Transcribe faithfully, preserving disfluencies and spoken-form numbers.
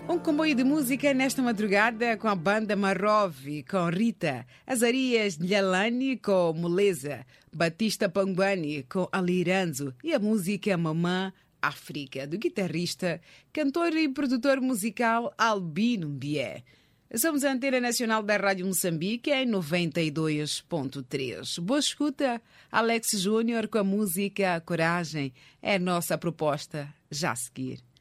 Um comboio de música nesta madrugada com a banda Marove, com Rita, Azarias Nhalani com Moleza, Batista Pangbani com Aliranzo e a música Mamã África, do guitarrista, cantor e produtor musical Albino Bié. Somos a Antena Nacional da Rádio Moçambique em noventa e dois ponto três. Boa escuta, Alex Júnior com a música Coragem. É a nossa proposta já a seguir.